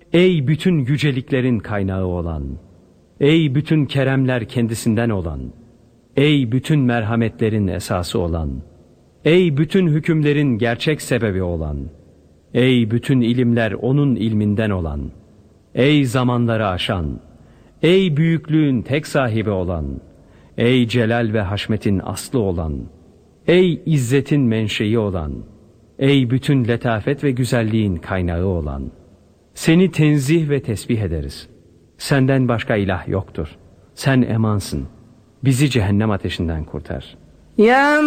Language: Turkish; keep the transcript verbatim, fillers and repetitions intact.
Ey bütün yüceliklerin kaynağı olan, ey bütün keremler kendisinden olan, ey bütün merhametlerin esası olan, ey bütün hükümlerin gerçek sebebi olan, ey bütün ilimler onun ilminden olan, ey zamanları aşan, ey büyüklüğün tek sahibi olan, ey celal ve haşmetin aslı olan, ey izzetin menşei olan, ey bütün letafet ve güzelliğin kaynağı olan, seni tenzih ve tesbih ederiz. Senden başka ilah yoktur. Sen emansın. Bizi cehennem ateşinden kurtar. Ya